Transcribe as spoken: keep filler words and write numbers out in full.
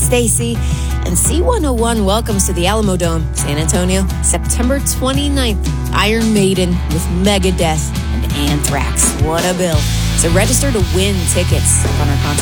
Stacy. And C one oh one welcomes to the Alamo Dome, San Antonio, September twenty-ninth. Iron Maiden with Megadeth and Anthrax. What a bill. So register to win tickets on our concert